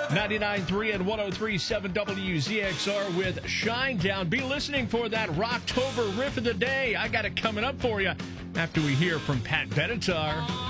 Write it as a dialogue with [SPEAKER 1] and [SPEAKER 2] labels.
[SPEAKER 1] 99.3 and 103.7 WZXR with Shinedown. Be listening for that Rocktober riff of the day. I got it coming up for you after we hear from Pat Benatar.